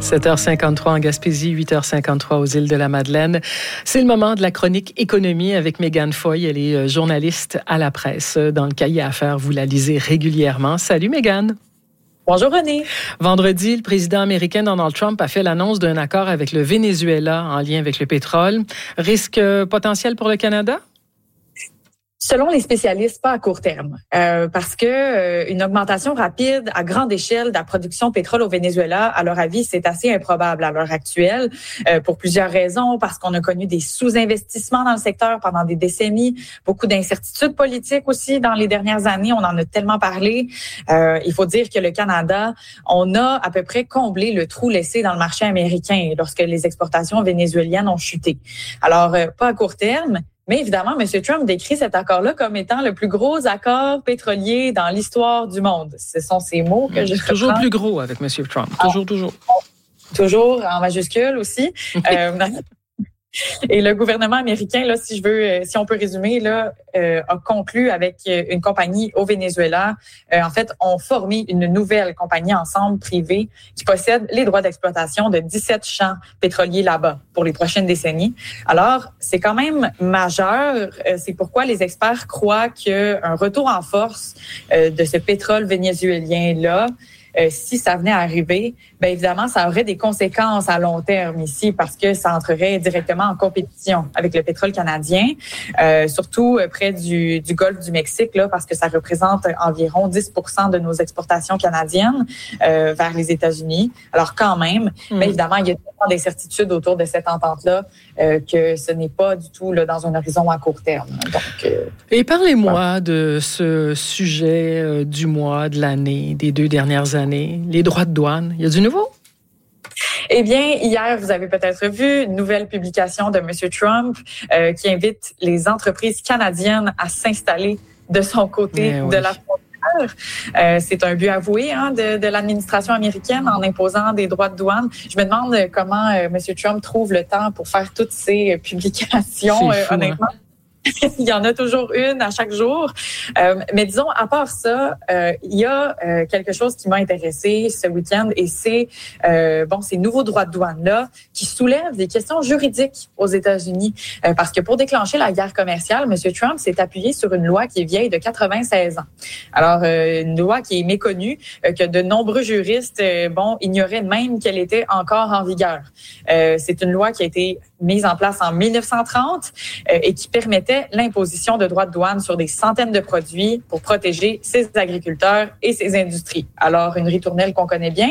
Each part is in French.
7h53 en Gaspésie, 8h53 aux îles de la Madeleine. C'est le moment de la chronique économie avec Mégane Foy. Elle est journaliste à la presse. Dans le cahier Affaires, vous la lisez régulièrement. Salut Mégane. Bonjour René. Vendredi, le président américain Donald Trump a fait l'annonce d'un accord avec le Venezuela en lien avec le pétrole. Risque potentiel pour le Canada? Selon les spécialistes, pas à court terme, parce que une augmentation rapide à grande échelle de la production de pétrole au Venezuela, à leur avis, c'est assez improbable à l'heure actuelle, pour plusieurs raisons, parce qu'on a connu des sous-investissements dans le secteur pendant des décennies, beaucoup d'incertitudes politiques aussi dans les dernières années, on en a tellement parlé. Il faut dire que le Canada, on a à peu près comblé le trou laissé dans le marché américain lorsque les exportations vénézuéliennes ont chuté. Alors, pas à court terme. Mais évidemment, M. Trump décrit cet accord-là comme étant le plus gros accord pétrolier dans l'histoire du monde. Ce sont ces mots que je reprends. Toujours plus gros avec M. Trump. Toujours. Toujours en majuscule aussi. Et le gouvernement américain, là, si on peut résumer, là, a conclu avec une compagnie au Venezuela. En fait, ont formé une nouvelle compagnie ensemble privée qui possède les droits d'exploitation de 17 champs pétroliers là-bas pour les prochaines décennies. Alors, c'est quand même majeur. C'est pourquoi les experts croient qu'un retour en force de ce pétrole vénézuélien-là, si ça venait à arriver, bien évidemment, ça aurait des conséquences à long terme ici parce que ça entrerait directement en compétition avec le pétrole canadien, surtout près du golfe du Mexique, là, parce que ça représente environ 10% de nos exportations canadiennes vers les États-Unis. Alors quand même, bien évidemment, il y a tellement d'incertitudes autour de cette entente-là que ce n'est pas du tout là, dans un horizon à court terme. Donc, et parlez-moi de ce sujet du mois, de l'année, des 2 dernières années. Les droits de douane, il y a du nouveau? Eh bien, hier, vous avez peut-être vu une nouvelle publication de M. Trump qui invite les entreprises canadiennes à s'installer de son côté de la frontière. C'est un but avoué de l'administration américaine en imposant des droits de douane. Je me demande comment M. Trump trouve le temps pour faire toutes ces publications, honnêtement. Il y en a toujours une à chaque jour. Mais disons, à part ça, il y a quelque chose qui m'a intéressée ce week-end et c'est ces nouveaux droits de douane-là qui soulèvent des questions juridiques aux États-Unis. Parce que pour déclencher la guerre commerciale, M. Trump s'est appuyé sur une loi qui est vieille de 96 ans. Alors, une loi qui est méconnue, que de nombreux juristes ignoraient même qu'elle était encore en vigueur. C'est une loi qui a été mise en place en 1930 et qui permettait l'imposition de droits de douane sur des centaines de produits pour protéger ses agriculteurs et ses industries. Alors, une ritournelle qu'on connaît bien.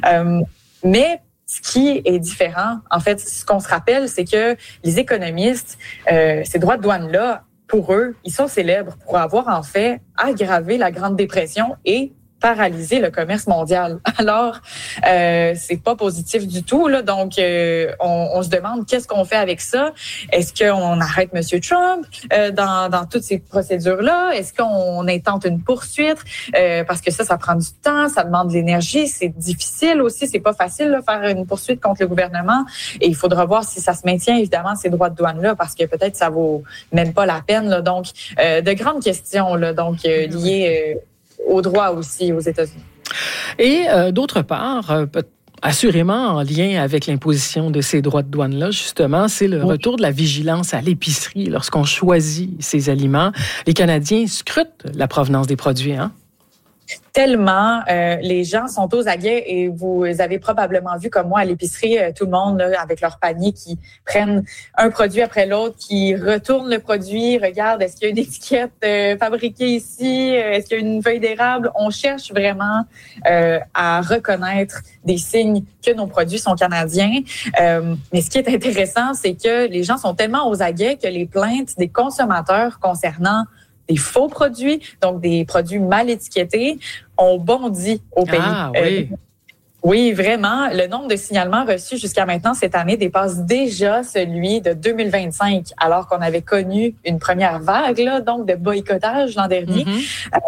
Mais ce qui est différent, en fait, ce qu'on se rappelle, c'est que les économistes, ces droits de douane-là, pour eux, ils sont célèbres pour avoir en fait aggravé la Grande Dépression et paralyser le commerce mondial. Alors, c'est pas positif du tout, là. Donc, on se demande qu'est-ce qu'on fait avec ça. Est-ce qu'on arrête M. Trump dans toutes ces procédures-là? Est-ce qu'on intente une poursuite? Parce que ça prend du temps, ça demande de l'énergie, c'est difficile aussi, c'est pas facile de faire une poursuite contre le gouvernement. Et il faudra voir si ça se maintient, évidemment, ces droits de douane-là, parce que peut-être ça vaut même pas la peine, là. Donc, de grandes questions, là, donc liées aux droits aussi aux États-Unis. Et d'autre part, assurément en lien avec l'imposition de ces droits de douane-là, justement, c'est le retour de la vigilance à l'épicerie lorsqu'on choisit ces aliments. Les Canadiens scrutent la provenance des produits, hein? Tellement, les gens sont aux aguets et vous avez probablement vu comme moi à l'épicerie, tout le monde là, avec leur panier qui prennent un produit après l'autre, qui retournent le produit, regardent est-ce qu'il y a une étiquette fabriquée ici, est-ce qu'il y a une feuille d'érable. On cherche vraiment à reconnaître des signes que nos produits sont canadiens. Mais ce qui est intéressant, c'est que les gens sont tellement aux aguets que les plaintes des consommateurs concernant des faux produits, donc des produits mal étiquetés, ont bondi au pays. Ah, oui. Oui, vraiment. Le nombre de signalements reçus jusqu'à maintenant cette année dépasse déjà celui de 2025, alors qu'on avait connu une première vague, là, donc de boycottage l'an dernier.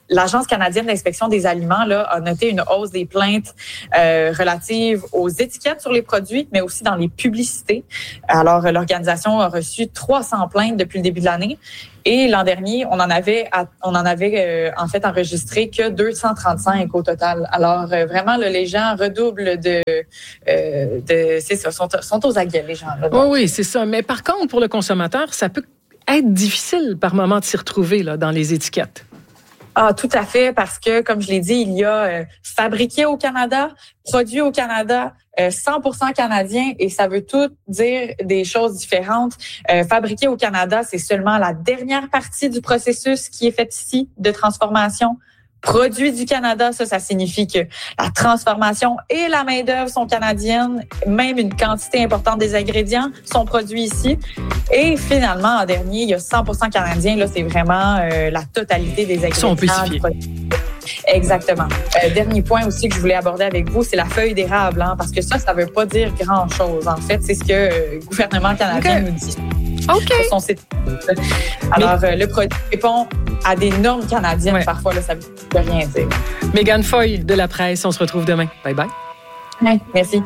l'Agence canadienne d'inspection des aliments là, a noté une hausse des plaintes relatives aux étiquettes sur les produits, mais aussi dans les publicités. Alors, l'organisation a reçu 300 plaintes depuis le début de l'année. Et l'an dernier, on en avait en fait enregistré que 235 au total. Alors vraiment, là, les gens redoublent c'est ça, sont aux aguets, les gens. Là, oui, c'est ça. Mais par contre, pour le consommateur, ça peut être difficile par moment de s'y retrouver là, dans les étiquettes. Ah, tout à fait, parce que, comme je l'ai dit, il y a fabriqué au Canada, produit au Canada, 100% canadien, et ça veut tout dire des choses différentes. Fabriqué au Canada, c'est seulement la dernière partie du processus qui est faite ici de transformation. Produit du Canada, ça signifie que la transformation et la main-d'œuvre sont canadiennes, même une quantité importante des ingrédients sont produits ici. Et finalement, en dernier, il y a 100% canadien. Là, c'est vraiment la totalité des ingrédients. Exactement. Dernier point aussi que je voulais aborder avec vous, c'est la feuille d'érable, hein, parce que ça veut pas dire grand-chose. En fait, c'est ce que le gouvernement canadien nous dit. OK. Son site. Alors, le produit répond à des normes canadiennes. Parfois, là, ça ne veut rien dire. Mégane Foy de La Presse, on se retrouve demain. Bye-bye. Ouais, merci.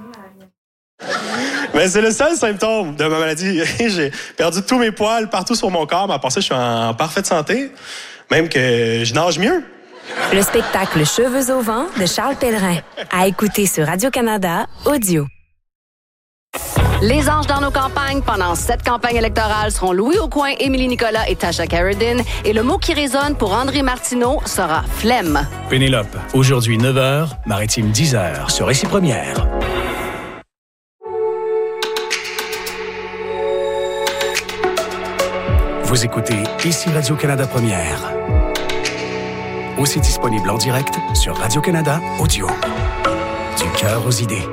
Mais c'est le seul symptôme de ma maladie. J'ai perdu tous mes poils partout sur mon corps, mais à part ça, je suis en parfaite santé. Même que je nage mieux. Le spectacle Cheveux au vent de Charles Pellerin. À écouter sur Radio-Canada Audio. Les anges dans nos campagnes pendant cette campagne électorale seront Louis Aucoin, Émilie Nicolas et Tasha Carradine. Et le mot qui résonne pour André Martineau sera flemme. Pénélope, aujourd'hui 9h, Maritime 10h sur Récit Première. Vous écoutez Ici Radio-Canada Première. Aussi disponible en direct sur Radio-Canada Audio. Du cœur aux idées.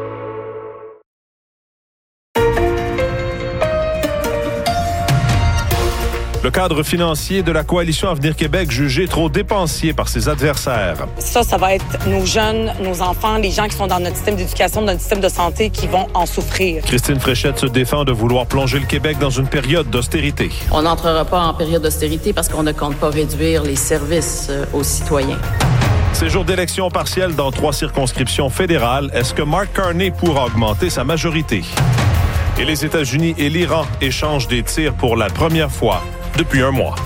Le cadre financier de la coalition Avenir Québec jugé trop dépensier par ses adversaires. Ça va être nos jeunes, nos enfants, les gens qui sont dans notre système d'éducation, dans notre système de santé qui vont en souffrir. Christine Fréchette se défend de vouloir plonger le Québec dans une période d'austérité. On n'entrera pas en période d'austérité parce qu'on ne compte pas réduire les services aux citoyens. Ces jours d'élection partielle dans 3 circonscriptions fédérales, est-ce que Mark Carney pourra augmenter sa majorité? Et les États-Unis et l'Iran échangent des tirs pour la première fois depuis un mois.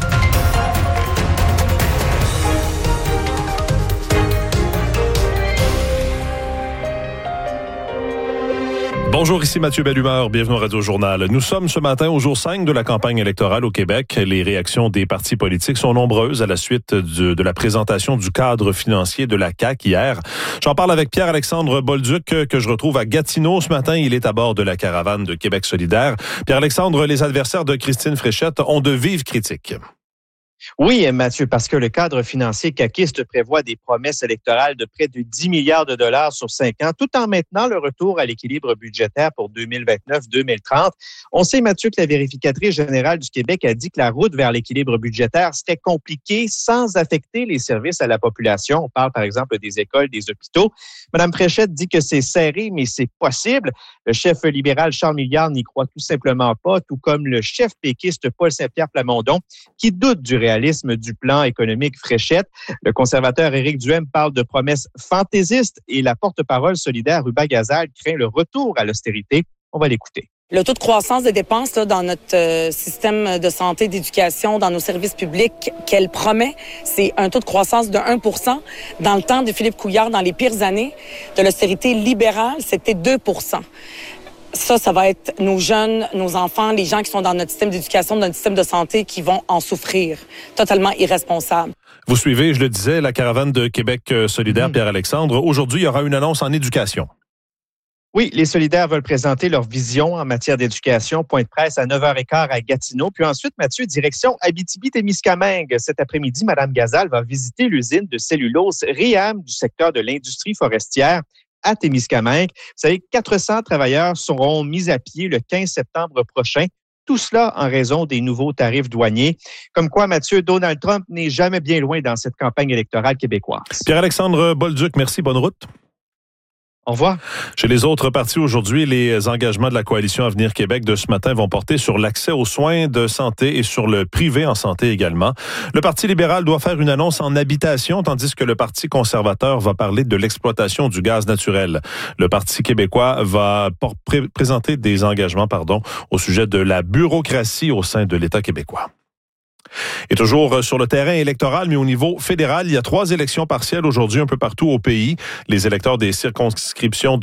Bonjour, ici Mathieu Bellumeur, bienvenue au Radio-Journal. Nous sommes ce matin au jour 5 de la campagne électorale au Québec. Les réactions des partis politiques sont nombreuses à la suite de la présentation du cadre financier de la CAQ hier. J'en parle avec Pierre-Alexandre Bolduc que je retrouve à Gatineau ce matin. Il est à bord de la caravane de Québec solidaire. Pierre-Alexandre, les adversaires de Christine Fréchette ont de vives critiques. Oui, Mathieu, parce que le cadre financier caquiste prévoit des promesses électorales de près de 10 milliards de dollars sur 5 ans, tout en maintenant le retour à l'équilibre budgétaire pour 2029-2030. On sait, Mathieu, que la vérificatrice générale du Québec a dit que la route vers l'équilibre budgétaire serait compliquée sans affecter les services à la population. On parle, par exemple, des écoles, des hôpitaux. Mme Fréchette dit que c'est serré, mais c'est possible. Le chef libéral Charles Milliard n'y croit tout simplement pas, tout comme le chef péquiste Paul Saint-Pierre Plamondon, qui doute du réalisme du plan économique Fréchette. Le conservateur Éric Duhaime parle de promesses fantaisistes et la porte-parole solidaire Ruba Gazal craint le retour à l'austérité. On va l'écouter. Le taux de croissance des dépenses là, dans notre système de santé, d'éducation, dans nos services publics qu'elle promet, c'est un taux de croissance de 1%. Dans le temps de Philippe Couillard, dans les pires années de l'austérité libérale, c'était 2%. Ça va être nos jeunes, nos enfants, les gens qui sont dans notre système d'éducation, dans notre système de santé qui vont en souffrir. Totalement irresponsable. Vous suivez, je le disais, la caravane de Québec solidaire, Pierre-Alexandre. Aujourd'hui, il y aura une annonce en éducation. Oui, les solidaires veulent présenter leur vision en matière d'éducation. Point de presse à 9h15 à Gatineau. Puis ensuite, Mathieu, direction Abitibi-Témiscamingue. Cet après-midi, Mme Gazal va visiter l'usine de cellulose RIAM du secteur de l'industrie forestière à Témiscamingue. Vous savez, 400 travailleurs seront mis à pied le 15 septembre prochain. Tout cela en raison des nouveaux tarifs douaniers. Comme quoi, Mathieu, Donald Trump n'est jamais bien loin dans cette campagne électorale québécoise. Pierre-Alexandre Bolduc, merci. Bonne route. Au revoir. Chez les autres partis aujourd'hui, les engagements de la coalition Avenir Québec de ce matin vont porter sur l'accès aux soins de santé et sur le privé en santé également. Le Parti libéral doit faire une annonce en habitation, tandis que le Parti conservateur va parler de l'exploitation du gaz naturel. Le Parti québécois va présenter des engagements au sujet de la bureaucratie au sein de l'État québécois. Et toujours sur le terrain électoral, mais au niveau fédéral, il y a 3 élections partielles aujourd'hui un peu partout au pays. Les électeurs des circonscriptions